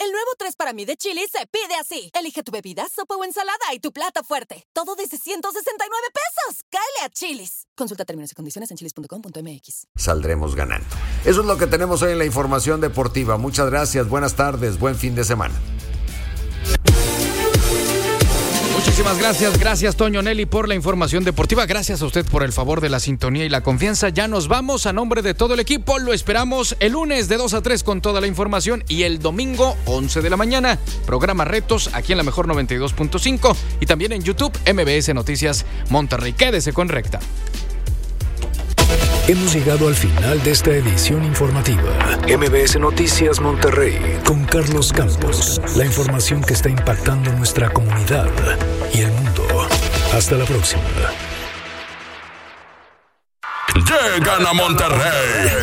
El nuevo 3 para mí de Chili's se pide así. Elige tu bebida, sopa o ensalada y tu plato fuerte. Todo desde 169 pesos. ¡Cáele a Chili's! Consulta términos y condiciones en chili's.com.mx. Saldremos ganando. Eso es lo que tenemos hoy en la información deportiva. Muchas gracias, buenas tardes, buen fin de semana. Muchísimas gracias Toño Nelly por la información deportiva, gracias a usted por el favor de la sintonía y la confianza. Ya nos vamos, a nombre de todo el equipo, lo esperamos el lunes de 2 a 3 con toda la información y el domingo 11 de la mañana, programa Retos aquí en la Mejor 92.5 y también en YouTube MBS Noticias Monterrey. Quédese con Recta. Hemos llegado al final de esta edición informativa. MBS Noticias Monterrey con Carlos Campos. La información que está impactando nuestra comunidad y el mundo. Hasta la próxima. Llegan a Monterrey